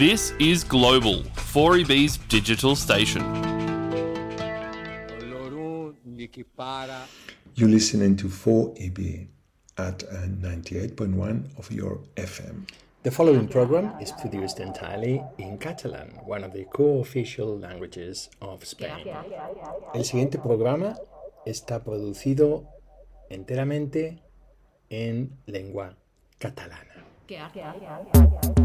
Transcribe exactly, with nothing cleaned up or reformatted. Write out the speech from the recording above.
This is Global, four E B's digital station. You're listening to four E B at uh, ninety-eight point one of your F M. The following program is produced entirely in Catalan, one of the co-official languages of Spain. El siguiente programa está producido enteramente en lengua catalana.